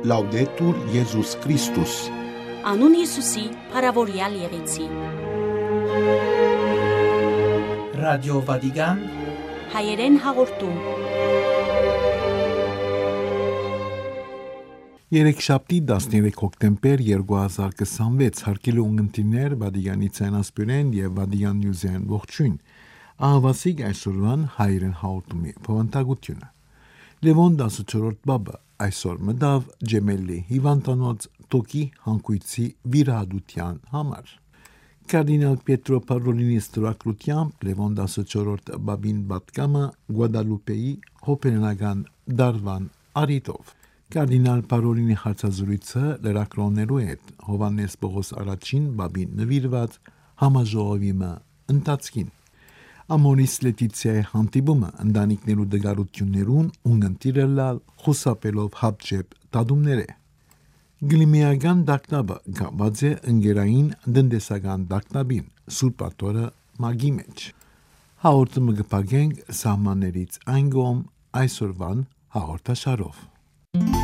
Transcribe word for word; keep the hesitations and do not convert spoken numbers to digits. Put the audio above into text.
Laudetur Iesus Christus. Անուն Հիսուսի փառավորյալ եղեցի։ Ռադիո Վատիկան հայերեն հաղորդում։ Երեքշաբթի տասներեք հոկտեմբեր երկու հազար քսանվեց հարկելի ունգընտիրներ Վատիկանի ցանասպյուրեն եւ Վատիկան Նյուզեն ողջույն։ Ահավասիկ այսօրվան հայերեն հաղորդումի փոխանցությունը։ Լևոն տասնչորրորդ բաբը այսօր մտավ Ջեմելի հիվանդանոց տոկի հանգույցի վիրահատության համար։ Կարդինալ Պետրո Պարոլինի ստորագրությամբ Լևոն տասնչորրորդ բաբին պատկամը Գուադալուպեի հոպերնական դարվան արիտով։ Կարդինալ Պարոլինի հարցազրույցը լրագրողներու հետ Հովանես Պողոս առաջին բաբին նվիրված համաժողովի ընթացքին։ Ամորիս Լետիցիայի հանդիպումը ընտանիքներու դգարություններուն ունգընտիրելալ խուսափելով հապճեպ տադումներ է։ Գլիմիական դակտաբը գաված է ընկերային դնդեսական դակտաբին Սուրբ Աթորը մագի մեջ։ Հաղորդումը կփակենք սահմաններից այն կողմ այսօրվան հաղորդաշարով։